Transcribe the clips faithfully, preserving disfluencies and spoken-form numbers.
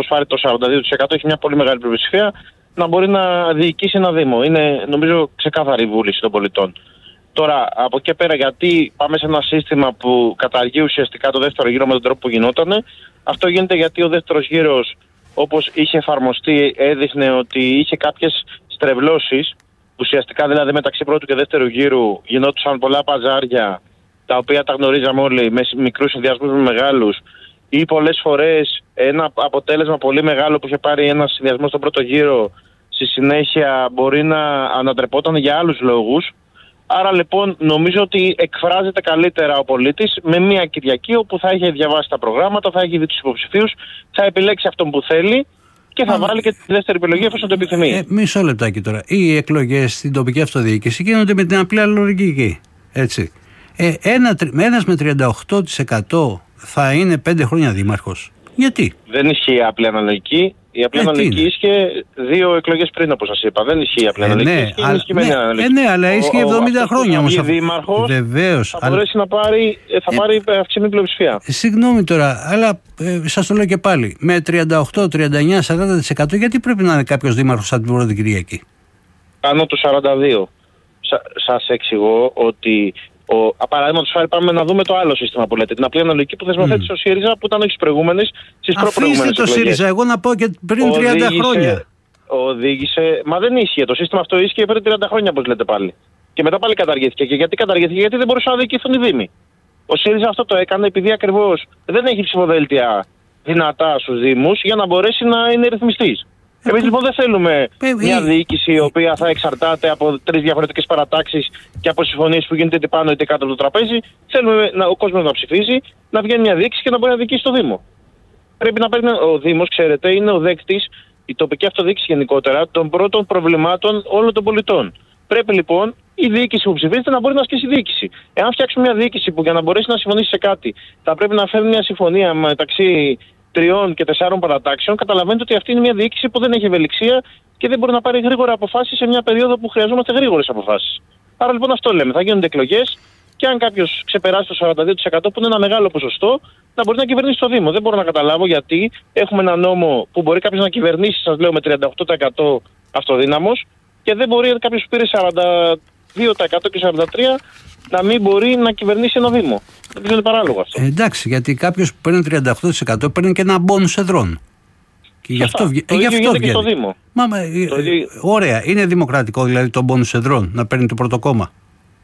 όπως πάρει το σαράντα δύο τοις εκατό, έχει μια πολύ μεγάλη πλειοψηφία να μπορεί να διοικήσει ένα Δήμο. Είναι νομίζω ξεκάθαρη η βούληση των πολιτών. Τώρα, από εκεί πέρα, γιατί πάμε σε ένα σύστημα που καταργεί ουσιαστικά το δεύτερο γύρο με τον τρόπο που γινότανε. Αυτό γίνεται γιατί ο δεύτερος γύρος, όπως είχε εφαρμοστεί, έδειχνε ότι είχε κάποιες στρεβλώσεις. Ουσιαστικά δηλαδή μεταξύ πρώτου και δεύτερου γύρου γινόντουσαν πολλά παζάρια, τα οποία τα γνωρίζαμε όλοι, με μικρούς συνδυασμούς με μεγάλους, ή πολλές φορές ένα αποτέλεσμα πολύ μεγάλο που είχε πάρει ένας συνδυασμός στον πρώτο γύρο, στη συνέχεια μπορεί να ανατρεπόταν για άλλους λόγους. Άρα λοιπόν νομίζω ότι εκφράζεται καλύτερα ο πολίτης με μια Κυριακή όπου θα έχει διαβάσει τα προγράμματα, θα έχει δει τους υποψηφίους, θα επιλέξει αυτόν που θέλει και θα Α, βάλει και τη δεύτερη επιλογή εφόσον το επιθυμεί. Ε, μισό λεπτάκι τώρα. Οι εκλογές στην τοπική αυτοδιοίκηση γίνονται με την απλή λογική. Έτσι. Ε, ένα, ένας με τριάντα οκτώ τοις εκατό θα είναι πέντε χρόνια δήμαρχος. Γιατί? Δεν ισχύει η απλή αναλογική. Η απλή ε, αναλογική ίσχυε δύο εκλογές πριν, όπως σας είπα. Δεν ισχύει η απλή ε, αναλογική. Ναι, ισχύει, α, ναι, αναλογική. Ε, ναι, αλλά ίσχυε εβδομήντα χρόνια όμως. Ο δήμαρχος βεβαίως, θα αλλά... μπορέσει να πάρει, θα ε, πάρει αυξημένη πλειοψηφία. Ε, συγγνώμη τώρα, αλλά ε, σας το λέω και πάλι. Με τριάντα οκτώ, τριάντα εννιά, σαράντα τοις εκατό γιατί πρέπει να είναι κάποιος δήμαρχος από την πρώτη Κυριακή? Άνω του σαράντα δύο. Σα, σας εξηγώ ότι. Παραδείγματος χάρη, πάμε να δούμε το άλλο σύστημα που λέτε. Την απλή αναλογική που θεσμοθέτησε mm. ο ΣΥΡΙΖΑ, που ήταν όχι στις προηγούμενες, στις προπροηγούμενες εκλογές. Αφήστε το ΣΥΡΙΖΑ, εγώ να πω και πριν τριάντα χρόνια. Οδήγησε. Μα δεν ίσχυε. Το σύστημα αυτό ίσχυε πριν τριάντα χρόνια, όπως λέτε πάλι. Και μετά πάλι καταργήθηκε. Και γιατί καταργήθηκε? Γιατί δεν μπορούσαν να διοικηθούν οι Δήμοι. Ο ΣΥΡΙΖΑ αυτό το έκανε επειδή ακριβώς δεν έχει ψηφοδέλτια δυνατά στους Δήμους για να μπορέσει να είναι ρυθμιστής. Εμείς λοιπόν δεν θέλουμε μια διοίκηση η οποία θα εξαρτάται από τρεις διαφορετικές παρατάξεις και από συμφωνίες που γίνεται είτε πάνω είτε κάτω από το τραπέζι. Θέλουμε να, ο κόσμος να ψηφίζει, να βγαίνει μια διοίκηση και να μπορεί να διοικήσει το Δήμο. Πρέπει να παίρνει. Ο Δήμος, ξέρετε, είναι ο δέκτης, η τοπική αυτοδιοίκηση γενικότερα, των πρώτων προβλημάτων όλων των πολιτών. Πρέπει λοιπόν η διοίκηση που ψηφίζεται να μπορεί να ασκήσει διοίκηση. Εάν φτιάξουμε μια διοίκηση που για να μπορέσει να συμφωνήσει σε κάτι θα πρέπει να φέρνει μια συμφωνία μεταξύ τριών και τεσσάρων παρατάξεων, καταλαβαίνετε ότι αυτή είναι μια διοίκηση που δεν έχει ευελιξία και δεν μπορεί να πάρει γρήγορα αποφάσεις σε μια περίοδο που χρειαζόμαστε γρήγορες αποφάσεις. Άρα λοιπόν αυτό λέμε. Θα γίνονται εκλογές και αν κάποιος ξεπεράσει το σαράντα δύο τοις εκατό, που είναι ένα μεγάλο ποσοστό, να μπορεί να κυβερνήσει το Δήμο. Δεν μπορώ να καταλάβω γιατί έχουμε ένα νόμο που μπορεί κάποιος να κυβερνήσει, σας λέω, με τριάντα οκτώ τοις εκατό αυτοδύναμος και δεν μπορεί κάποιος που πήρε σαράντα δύο τοις εκατό και σαράντα τρία τοις εκατό να μην μπορεί να κυβερνήσει ένα Δήμο. Δεν είναι παράλογο αυτό. Ε, εντάξει, γιατί κάποιος που παίρνει τριάντα οκτώ τοις εκατό παίρνει και ένα μπόνους εδρών. Και γι' αυτό, το γι αυτό βγαίνει. Και στο Δήμο. Μα, μα, ίδιο... Ωραία, είναι δημοκρατικό δηλαδή το μπόνους εδρών να παίρνει το πρωτοκόμμα?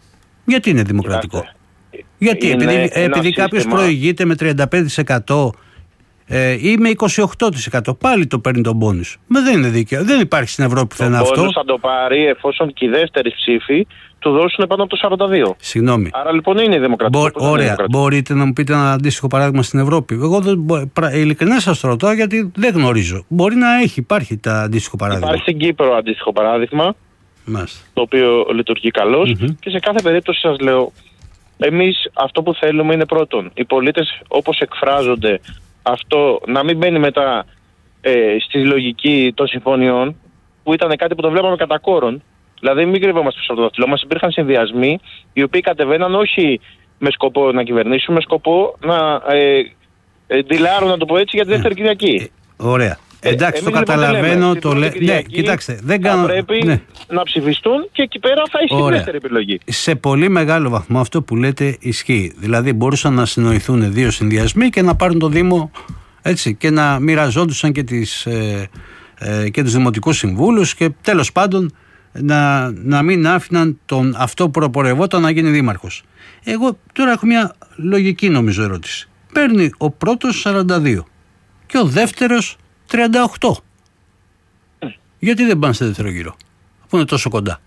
Γιατί είναι δημοκρατικό? Κοιτάτε, γιατί είναι επειδή, επειδή κάποιος προηγείται με τριάντα πέντε τοις εκατό ε, ή με είκοσι οκτώ τοις εκατό πάλι το παίρνει τον μπόνους. Μα δεν είναι δίκαιο. Δεν υπάρχει στην Ευρώπη πουθενά αυτό. Ο μπόνους θα το πάρει εφόσον και οι δεύτεροι ψήφοι του δώσουν πάνω από το σαράντα δύο. Συγγνώμη. Άρα λοιπόν είναι δημοκρατικό. Μπο, ωραία. Είναι δημοκρατικό. Μπορείτε να μου πείτε ένα αντίστοιχο παράδειγμα στην Ευρώπη? Εγώ δεν, ειλικρινά σας το ρωτάω γιατί δεν γνωρίζω. Μπορεί να έχει, υπάρχει τα αντίστοιχο παράδειγμα. Υπάρχει στην Κύπρο αντίστοιχο παράδειγμα. Μάλιστα. Το οποίο λειτουργεί καλώς. Mm-hmm. Και σε κάθε περίπτωση σας λέω, εμείς αυτό που θέλουμε είναι πρώτον, οι πολίτες όπως εκφράζονται, αυτό να μην μπαίνει μετά ε, στη λογική των συμφωνιών, που ήταν κάτι που το βλέπαμε κατά κόρον. Δηλαδή, μην κρύβομαστε πίσω από το δάχτυλό μας. Υπήρχαν συνδυασμοί οι οποίοι κατεβαίναν όχι με σκοπό να κυβερνήσουν, με σκοπό να ε, ε, ντυλάρουν, να το πω έτσι, για τη δεύτερη Κυριακή. Ε, ωραία. Ε, Εντάξει, το καταλαβαίνω. Το λέ... Ναι, κοιτάξτε, δεν κάνω... Θα πρέπει ναι. να ψηφιστούν και εκεί πέρα θα έχει τη δεύτερη επιλογή. Σε πολύ μεγάλο βαθμό αυτό που λέτε ισχύει. Δηλαδή, μπορούσαν να συνοηθούν δύο συνδυασμοί και να πάρουν το Δήμο έτσι, και να μοιραζόντουσαν και, τις, ε, ε, και τους δημοτικούς συμβούλους και τέλος πάντων. Να, να μην άφηναν τον αυτό που προπορευόταν να γίνει δήμαρχος. Εγώ τώρα έχω μια λογική νομίζω ερώτηση. Παίρνει ο πρώτος σαράντα δύο και ο δεύτερος τριάντα οκτώ. Mm. Γιατί δεν πάνε στο δεύτερο γύρο, αφού είναι τόσο κοντά?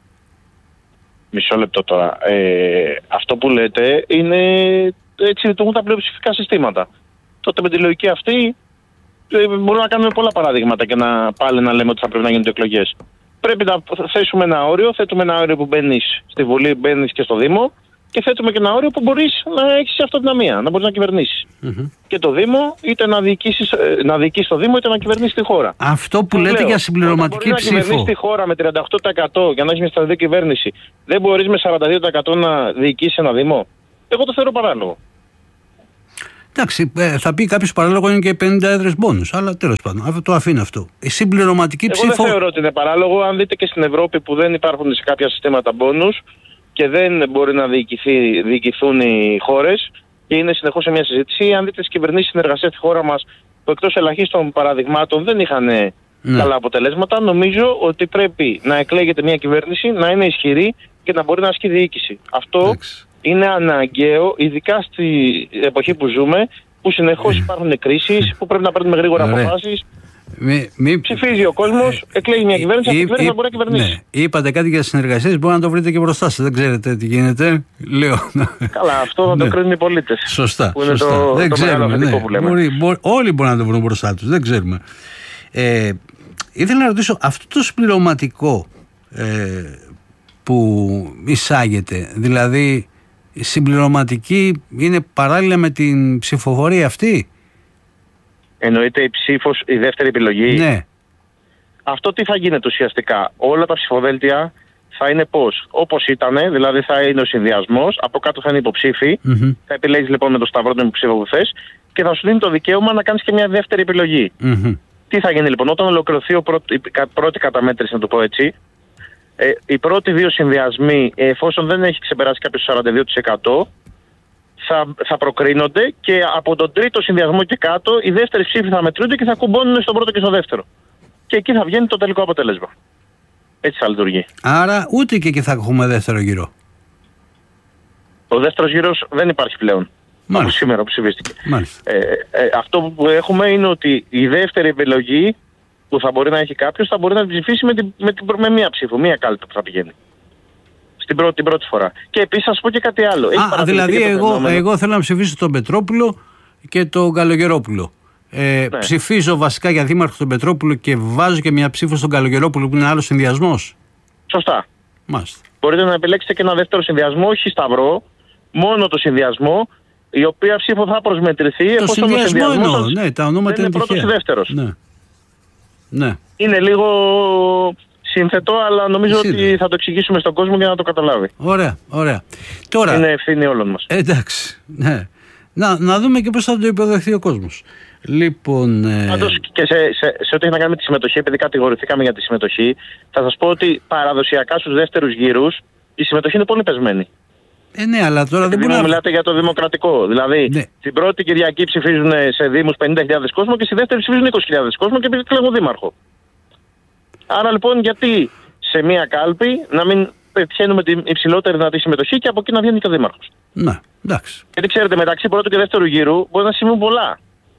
Μισό λεπτό τώρα. Ε, αυτό που λέτε είναι έτσι λειτουργούν τα πλειοψηφικά συστήματα. Τότε με τη λογική αυτή ε, μπορούμε να κάνουμε πολλά παραδείγματα και να πάλι να λέμε ότι θα πρέπει να γίνονται εκλογές. Πρέπει να θέσουμε ένα όριο, θέτουμε ένα όριο που μπαίνεις στη Βουλή, μπαίνεις και στο Δήμο και θέτουμε και ένα όριο που μπορείς να έχεις αυτοδυναμία, να μπορείς να κυβερνήσεις. Mm-hmm. Και το Δήμο είτε να διοικήσεις, να διοικήσεις το Δήμο είτε να κυβερνήσεις τη χώρα. Αυτό που λέτε λέω, για συμπληρωματική ψήφο. Να κυβερνήσεις τη χώρα με τριάντα οκτώ τοις εκατό για να έχεις μια στρατηγική κυβέρνηση, δεν μπορείς με σαράντα δύο τοις εκατό να διοικήσεις ένα Δήμο? Εγώ το θεωρώ παράλογο. Εντάξει, θα πει κάποιο παράλογο είναι και πενήντα έδρες μπόνους, αλλά τέλος πάντων, αυτό το αφήνω αυτό. Η συμπληρωματική Εγώ ψήφο. Εγώ δεν θεωρώ ότι είναι παράλογο. Αν δείτε και στην Ευρώπη που δεν υπάρχουν σε κάποια συστήματα μπόνους και δεν μπορεί να διοικηθεί, διοικηθούν οι χώρες και είναι συνεχώς σε μια συζήτηση, αν δείτε τις κυβερνήσεις συνεργασίας στη χώρα μας που εκτός ελαχίστων παραδειγμάτων δεν είχαν ναι. καλά αποτελέσματα, νομίζω ότι πρέπει να εκλέγεται μια κυβέρνηση, να είναι ισχυρή και να μπορεί να ασκεί διοίκηση. Αυτό Άξι. είναι αναγκαίο, ειδικά στη εποχή που ζούμε, που συνεχώς υπάρχουν κρίσεις, που πρέπει να παίρνουμε γρήγορα αποφάσεις. Μη, μη... Ψηφίζει ο κόσμος, εκλέγει μια κυβέρνηση, αυτή η κυβέρνηση να μπορεί να κυβερνήσει. Ναι. Είπατε κάτι για συνεργασίες, μπορεί να το βρείτε και μπροστά σας. Δεν ξέρετε τι γίνεται. Λέω. Καλά, αυτό θα το ναι. κρίνουν οι πολίτες. Σωστά. Που είναι σωστά. το, δεν το ξέρουμε. Ναι. που λέμε. Μπορεί, μπορεί, όλοι μπορούν να το βρουν μπροστά τους. Δεν ξέρουμε. Ε, ήθελα να ρωτήσω, αυτό το συμπληρωματικό ε, που εισάγεται, δηλαδή η συμπληρωματική είναι παράλληλα με την ψηφοφορία αυτή? Εννοείται η ψήφος, η δεύτερη επιλογή. Ναι. Αυτό τι θα γίνεται ουσιαστικά? Όλα τα ψηφοδέλτια θα είναι πώς? Όπως ήταν, δηλαδή θα είναι ο συνδυασμός, από κάτω θα είναι υποψήφοι. Mm-hmm. Θα επιλέγεις λοιπόν με το σταυρό τον υποψήφιο που θες και θα σου δίνει το δικαίωμα να κάνεις και μια δεύτερη επιλογή. Mm-hmm. Τι θα γίνει λοιπόν? Όταν ολοκληρωθεί ο πρώτη, η πρώτη καταμέτρηση, να το πω έτσι, ε, οι πρώτοι δύο συνδυασμοί, εφόσον δεν έχει ξεπεράσει κάποιο σαράντα δύο τοις εκατό, θα, θα προκρίνονται και από τον τρίτο συνδυασμό και κάτω οι δεύτερες ψήφοι θα μετρούνται και θα κουμπώνουν στον πρώτο και στο δεύτερο. Και εκεί θα βγαίνει το τελικό αποτέλεσμα. Έτσι θα λειτουργεί. Άρα ούτε και εκεί θα έχουμε δεύτερο γύρο. Ο δεύτερος γύρος δεν υπάρχει πλέον. Μάλιστα. Σήμερα που ψηφίστηκε. Ε, ε, αυτό που έχουμε είναι ότι η δεύτερη επιλογή που θα μπορεί να έχει κάποιος θα μπορεί να ψηφίσει με, την, με, την, με μία ψήφο, μία κάλπη που θα πηγαίνει. Στην πρώτη, την πρώτη φορά. Και επίσης θα σας πω και κάτι άλλο. Α, δηλαδή εγώ, εγώ θέλω να ψηφίσω τον Πετρόπουλο και τον Καλογερόπουλο. Ε, ναι. Ψηφίζω βασικά για δήμαρχο τον Πετρόπουλο και βάζω και μια ψήφο στον Καλογερόπουλο που είναι άλλο συνδυασμός. Σωστά. Μάλιστα. Μπορείτε να επιλέξετε και ένα δεύτερο συνδυασμό, όχι σταυρό, μόνο το συνδυασμό, η οποία ψήφο θα προσμετρηθεί το εφόσον συνδυασμό ο συνδυασμός εννοώ, ναι, τα ονόματα είναι πρώτος ή δεύτερος. Ναι. Ναι. Είναι λίγο σύνθετο, αλλά νομίζω Σύνθετο. ότι θα το εξηγήσουμε στον κόσμο για να το καταλάβει. Ωραία, ωραία. Τώρα, είναι ευθύνη όλων μας. Εντάξει, ναι. Να, να δούμε και πώς θα το υποδεχθεί ο κόσμος. Λοιπόν, ε... Πάντως και σε, σε, σε ό,τι έχει να κάνει με τη συμμετοχή, επειδή κατηγορηθήκαμε για τη συμμετοχή, θα σας πω ότι παραδοσιακά στους δεύτερους γύρους η συμμετοχή είναι πολύ πεσμένη. Ε, ναι, αλλά τώρα δεν μπορεί να... μιλάτε για το δημοκρατικό. Δηλαδή, ναι. την πρώτη Κυριακή ψηφίζουν σε δήμους πενήντα χιλιάδες κόσμο και στη δεύτερη ψηφίζουν είκοσι χιλιάδες κόσμο και επιλέγουν δήμαρχο. Άρα λοιπόν, γιατί σε μία κάλπη να μην πετυχαίνουμε την υψηλότερη δυνατή συμμετοχή και από εκεί να βγαίνει και ο δήμαρχος? Ναι, εντάξει. Γιατί ξέρετε, μεταξύ πρώτου και δεύτερου γύρου μπορεί να συμβούν πολλά.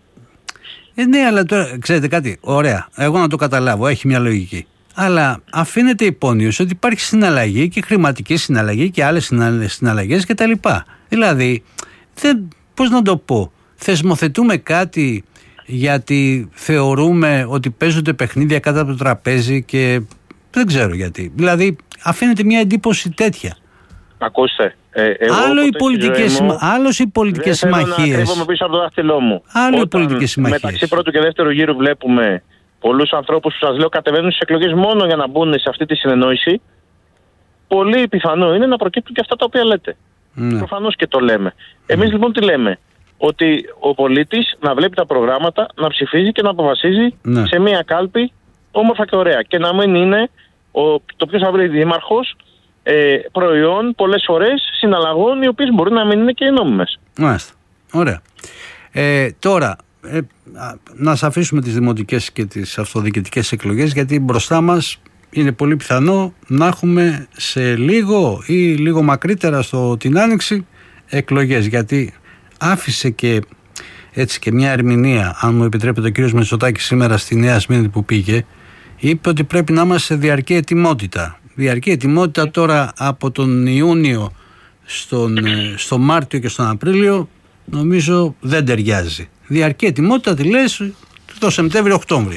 Ε, ναι, αλλά τώρα ξέρετε κάτι, ωραία. Εγώ να το καταλάβω, έχει μια λογική. Αλλά αφήνεται υπόνοιος ότι υπάρχει συναλλαγή και χρηματική συναλλαγή και άλλες συναλλαγές κτλ. Δηλαδή, δεν, πώς να το πω, θεσμοθετούμε κάτι γιατί θεωρούμε ότι παίζονται παιχνίδια κάτω από το τραπέζι και δεν ξέρω γιατί. Δηλαδή, αφήνεται μια εντύπωση τέτοια. Ακούστε. Ε, εγώ άλλο, οι πολιτικές, μου, άλλος οι πολιτικές συμμαχίες. Δεν θέλω να πίσω από το δάχτυλό μου. Άλλο οι πολιτικές συμμαχίες. Μεταξύ πρώτου και δεύτερου γύρου βλέπουμε πολλούς ανθρώπους που σας λέω κατεβαίνουν στις εκλογές μόνο για να μπουν σε αυτή τη συνεννόηση. Πολύ πιθανό είναι να προκύπτουν και αυτά τα οποία λέτε. Ναι. Προφανώς και το λέμε. Εμείς mm. λοιπόν τι λέμε? Ότι ο πολίτης να βλέπει τα προγράμματα, να ψηφίζει και να αποφασίζει ναι. σε μία κάλπη όμορφα και ωραία. Και να μην είναι ο, το ποιος θα βρει δήμαρχος ε, προϊόν πολλές φορές συναλλαγών οι οποίες μπορεί να μην είναι και νόμιμες. Μάλιστα. Ωραία. Ε, τώρα, ε, να σας αφήσουμε τις δημοτικές και τις αυτοδιοικητικές εκλογές, γιατί μπροστά μας είναι πολύ πιθανό να έχουμε σε λίγο ή λίγο μακρύτερα στο, την Άνοιξη εκλογές, γιατί άφησε και έτσι και μια ερμηνεία, αν μου επιτρέπετε, ο κύριος Μητσοτάκης σήμερα στη Νέα Σμύρνη που πήγε, είπε ότι πρέπει να είμαστε σε διαρκή ετοιμότητα. Διαρκή ετοιμότητα τώρα από τον Ιούνιο στον, στο Μάρτιο και στον Απρίλιο νομίζω δεν ταιριάζει. Διαρκή ετοιμότητα τη λες το Σεπτέμβριο-Οκτώβριο.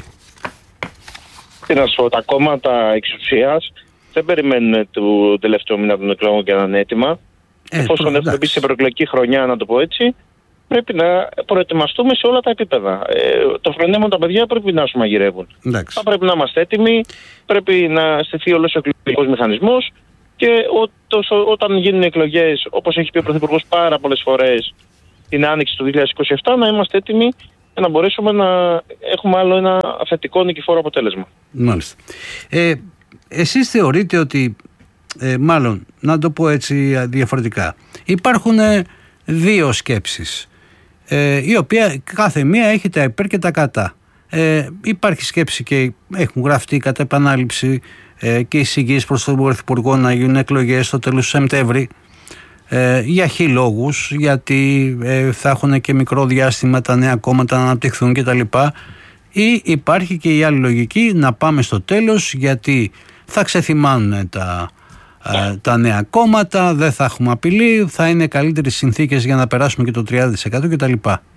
Τι να σου πω, τα κόμματα εξουσίας δεν περιμένουν το τελευταίο μήνα των εκλογών για να είναι έτοιμα. Ε, Εφόσον έχουμε μπει σε προεκλογική χρονιά, να το πω έτσι, πρέπει να προετοιμαστούμε σε όλα τα επίπεδα. Ε, το φρενέμον τα παιδιά πρέπει να σου μαγειρεύουν. Εντάξει. Θα πρέπει να είμαστε έτοιμοι, πρέπει να στηθεί όλος ο εκλογικός μηχανισμός και ό, το, όταν γίνουν εκλογές, όπως έχει πει ο Πρωθυπουργός πάρα πολλές φορές, την άνοιξη του δύο χιλιάδες είκοσι επτά να είμαστε έτοιμοι για να μπορέσουμε να έχουμε άλλο ένα θετικό νικηφόρο αποτέλεσμα. Μάλιστα. Ε, εσείς θεωρείτε ότι, ε, μάλλον να το πω έτσι διαφορετικά, υπάρχουν ε, δύο σκέψεις, ε, η οποία κάθε μία έχει τα υπέρ και τα κατά. Ε, υπάρχει σκέψη και έχουν γραφτεί κατά επανάληψη ε, και εισηγήσεις προς τον Πρωθυπουργό να γίνουν εκλογές στο τέλος του Σεπτέμβρη, ε, για χι λόγους, γιατί ε, θα έχουν και μικρό διάστημα τα νέα κόμματα να αναπτυχθούν κτλ. Ή υπάρχει και η άλλη λογική, να πάμε στο τέλος, γιατί θα ξεθυμάνουν τα, ε, τα νέα κόμματα, δεν θα έχουμε απειλή, θα είναι καλύτερες συνθήκες για να περάσουμε και το τριάντα τοις εκατό κτλ.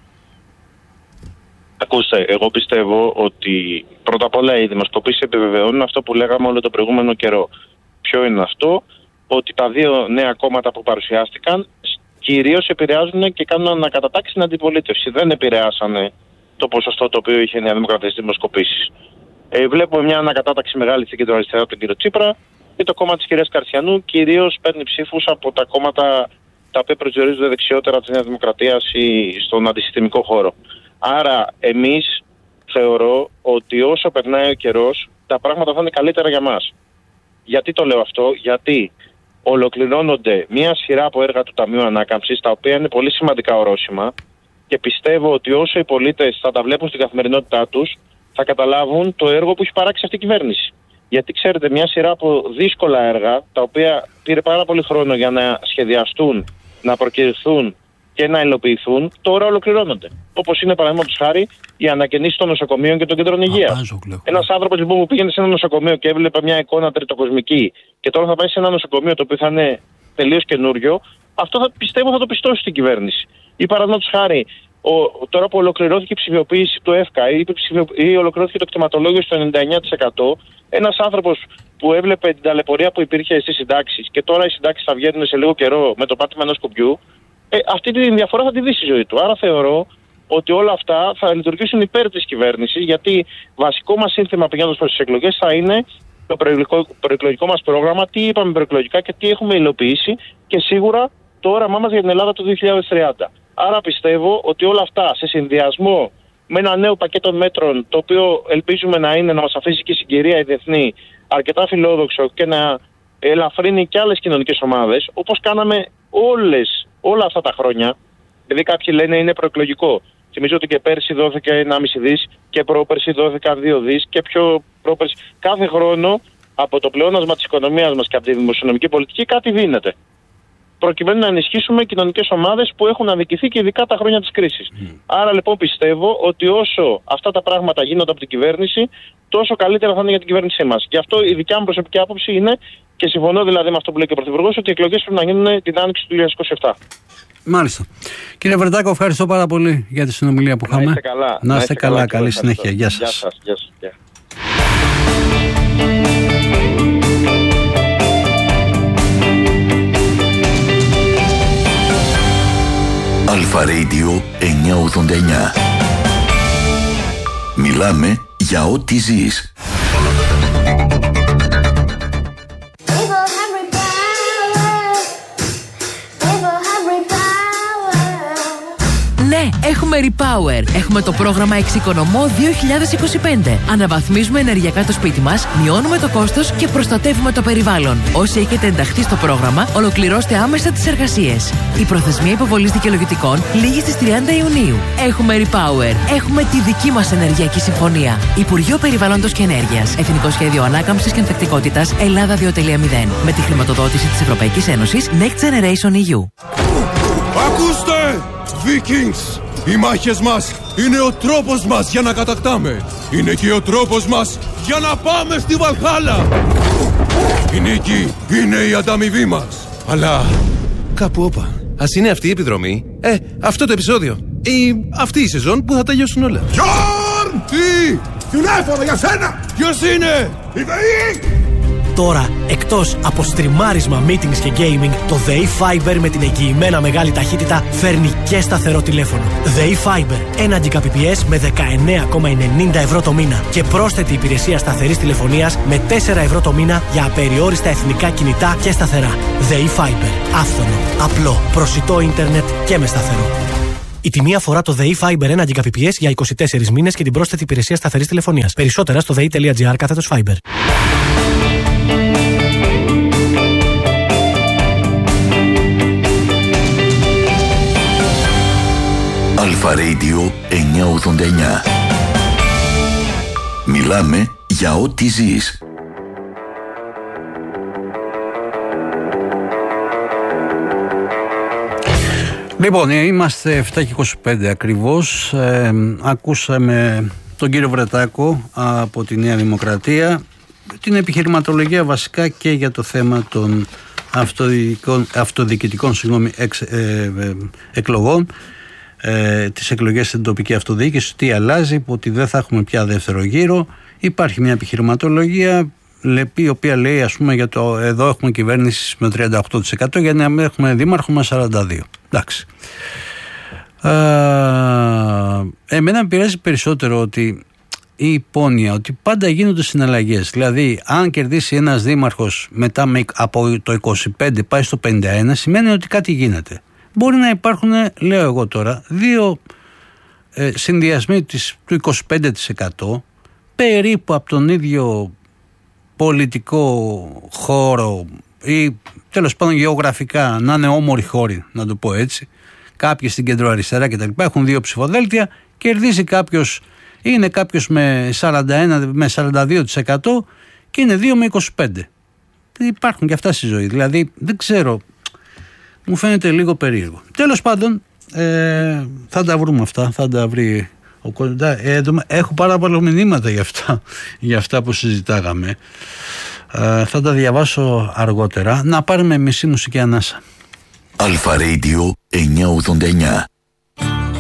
Ακούστε, εγώ πιστεύω ότι πρώτα απ' όλα οι δημοσκοπήσεις επιβεβαιώνουν αυτό που λέγαμε όλο το προηγούμενο καιρό. Ποιο είναι αυτό? Ότι τα δύο νέα κόμματα που παρουσιάστηκαν κυρίως επηρεάζουν και κάνουν ανακατατάξει στην αντιπολίτευση. Δεν επηρεάσανε το ποσοστό το οποίο είχε η Νέα Δημοκρατία στις δημοσκοπήσεις. Ε, βλέπουμε μια ανακατάταξη μεγάλη στην κεντροαριστερά από τον κύριο Τσίπρα, και το κόμμα της κυρίας Καρσιανού κυρίως παίρνει ψήφους από τα κόμματα τα οποία προσδιορίζονται δεξιότερα της Νέας Δημοκρατίας ή στον αντισυστημικό χώρο. Άρα εμείς θεωρώ ότι όσο περνάει ο καιρός τα πράγματα θα είναι καλύτερα για μας. Γιατί το λέω αυτό? Γιατί ολοκληρώνονται μια σειρά από έργα του Ταμείου Ανάκαμψης, τα οποία είναι πολύ σημαντικά ορόσημα, και πιστεύω ότι όσο οι πολίτες θα τα βλέπουν στην καθημερινότητά τους, θα καταλάβουν το έργο που έχει παράξει αυτή η κυβέρνηση. Γιατί ξέρετε, μια σειρά από δύσκολα έργα, τα οποία πήρε πάρα πολύ χρόνο για να σχεδιαστούν, να προκυρηθούν και να υλοποιηθούν, τώρα ολοκληρώνονται. Όπως είναι, παραδείγματος χάρη, η ανακαινήση των νοσοκομείων και των κέντρων υγείας. Ένας άνθρωπος λοιπόν που πήγαινε σε ένα νοσοκομείο και έβλεπε μια εικόνα τριτοκοσμική, και τώρα θα πάει σε ένα νοσοκομείο το οποίο θα είναι τελείως καινούριο, αυτό θα, πιστεύω θα το πιστώσει στην κυβέρνηση. Ή παραδείγματος χάρη, ο, τώρα που ολοκληρώθηκε η ψηφιοποίηση του ΕΦΚΑ ή, ή ολοκληρώθηκε το κτηματολόγιο στο ενενήντα εννέα τοις εκατό, ένας άνθρωπος που έβλεπε την ταλαιπωρία που υπήρχε στις συντάξεις και τώρα οι συντάξεις θα βγαίνουν σε λίγο καιρό με το πάτημα ενός κουμπιού, ε, αυτή τη διαφορά θα τη δει στη ζωή του. Άρα θεωρώ ότι όλα αυτά θα λειτουργήσουν υπέρ της κυβέρνησης, γιατί βασικό μας σύνθημα πηγαίνοντας προς τις εκλογές θα είναι το προεκλογικό μας πρόγραμμα, τι είπαμε προεκλογικά και τι έχουμε υλοποιήσει, και σίγουρα το όραμά μας για την Ελλάδα του δύο χιλιάδες τριάντα. Άρα πιστεύω ότι όλα αυτά σε συνδυασμό με ένα νέο πακέτο μέτρων, το οποίο ελπίζουμε να είναι να μας αφήσει και η συγκυρία η διεθνή αρκετά φιλόδοξο και να ελαφρύνει και άλλες κοινωνικές ομάδες, όπως κάναμε όλες, όλα αυτά τα χρόνια. Δηλαδή κάποιοι λένε είναι προεκλογικό. Θυμίζω ότι και πέρσι δόθηκε ενάμιση δις και πρόπερσι δόθηκαν δύο δις και πιο πρόπερσι. Κάθε χρόνο από το πλεόνασμα της οικονομίας μας και από τη δημοσιονομική πολιτική κάτι δίνεται, προκειμένου να ενισχύσουμε κοινωνικές ομάδες που έχουν αδικηθεί και ειδικά τα χρόνια της κρίσης. Mm. Άρα λοιπόν πιστεύω ότι όσο αυτά τα πράγματα γίνονται από την κυβέρνηση, τόσο καλύτερα θα είναι για την κυβέρνησή μας. Γι' αυτό η δικιά μου προσωπική άποψη είναι, και συμφωνώ δηλαδή με αυτό που λέει και ο Πρωθυπουργός, ότι οι εκλογές πρέπει να γίνουν την άνοιξη του δύο χιλιάδες είκοσι επτά. Μάλιστα. Κύριε Βρετάκο, ευχαριστώ πάρα πολύ για τη συνομιλία που είχαμε. Να είστε καλά. Να είστε καλά. καλά. Καλή συνέχεια. Γεια σας. Γεια σας. Γεια σας. Γεια. Αλφα Radio εννιακόσια ογδόντα εννιά. Μιλάμε για ό,τι ζεις. Ναι, έχουμε Repower. Έχουμε το πρόγραμμα Εξοικονομώ δύο χιλιάδες είκοσι πέντε. Αναβαθμίζουμε ενεργειακά το σπίτι μας, μειώνουμε το κόστος και προστατεύουμε το περιβάλλον. Όσοι έχετε ενταχθεί στο πρόγραμμα, ολοκληρώστε άμεσα τις εργασίες. Η προθεσμία υποβολής δικαιολογητικών λήγει στις τριάντα Ιουνίου. Έχουμε Repower. Έχουμε τη δική μας ενεργειακή συμφωνία. Υπουργείο Περιβάλλοντος και Ενέργειας. Εθνικό Σχέδιο Ανάκαμψης και Ανθεκτικότητας Ελλάδα δύο κόμμα μηδέν. Με τη χρηματοδότηση της Ευρωπαϊκής Ένωσης Next Generation ι γιου. Ακούστε! Vikings! Οι μάχες μας είναι ο τρόπος μας για να κατακτάμε. Είναι και ο τρόπος μας για να πάμε στη Βαλχάλα. Η νίκη είναι η ανταμοιβή μας. Αλλά κάπου όπα. Ας είναι αυτή η επιδρομή, ε, αυτό το επεισόδιο ή αυτή η σεζόν που θα τελειώσουν όλα. Γιόρν! Τι! Τηλέφωνο για σένα! Ποιος είναι? Η ΔΕΗ! Τώρα, εκτός από στριμάρισμα, meetings και gaming, το ΔΕΗ Fiber με την εγγυημένα μεγάλη ταχύτητα φέρνει και σταθερό τηλέφωνο. ΔΕΗ Fiber, ένα Gbps με δεκαεννέα κόμμα ενενήντα ευρώ το μήνα και πρόσθετη υπηρεσία σταθερής τηλεφωνίας με τέσσερα ευρώ το μήνα για απεριόριστα εθνικά κινητά και σταθερά. ΔΕΗ Fiber, άφθονο, απλό, προσιτό ίντερνετ και με σταθερό. Η τιμή αφορά το ΔΕΗ Fiber ένα Gbps για είκοσι τέσσερις μήνες και την πρόσθετη υπηρεσία σταθερής τηλεφωνίας. Περισσότερα στο δei.gr κάθετος Fiber. Αλφα Radio εννιακόσια ογδόντα εννιά. Μιλάμε για ό,τι ζεις. Λοιπόν, είμαστε εφτά και είκοσι πέντε ακριβώς. Ε, ακούσαμε τον κύριο Βρετάκο από τη Νέα Δημοκρατία, την επιχειρηματολογία βασικά και για το θέμα των αυτοδιοικητικών, αυτοδιοικητικών συγγνώμη, εξ, ε, ε, εκλογών, ε, τις εκλογές στην τοπική αυτοδιοίκηση, τι αλλάζει, ότι δεν θα έχουμε πια δεύτερο γύρο. Υπάρχει μια επιχειρηματολογία η οποία λέει, ας πούμε, για το εδώ έχουμε κυβέρνηση με τριάντα οκτώ τοις εκατό για να έχουμε δήμαρχο με σαράντα δύο τοις εκατό. Εντάξει. Ε, εμένα με πειράζει περισσότερο ότι η υπόνοια ότι πάντα γίνονται συναλλαγές. Δηλαδή, αν κερδίσει ένας δήμαρχος μετά με, από το είκοσι πέντε πάει στο πενήντα ένα, σημαίνει ότι κάτι γίνεται. Μπορεί να υπάρχουν, λέω εγώ τώρα, δύο ε, συνδυασμοί της, του είκοσι πέντε τοις εκατό περίπου από τον ίδιο πολιτικό χώρο ή τέλος πάντων γεωγραφικά να είναι όμοροι χώροι, να το πω έτσι, κάποιοι στην κεντροαριστερά κτλ. Έχουν δύο ψηφοδέλτια, κερδίζει κάποιος, είναι κάποιος με σαράντα ένα με σαράντα δύο τοις εκατό και είναι δύο με είκοσι πέντε. Υπάρχουν και αυτά στη ζωή. Δηλαδή δεν ξέρω, μου φαίνεται λίγο περίεργο. Τέλος πάντων, ε, θα τα βρούμε αυτά, θα τα βρει ο κόσμος. Ε, έχω πάρα πολλά μηνύματα για αυτά, για αυτά που συζητάγαμε. Ε, θα τα διαβάσω αργότερα. Να πάρουμε μισή μουσική ανάσα. Αλφα Radio εννιακόσια ογδόντα εννιά.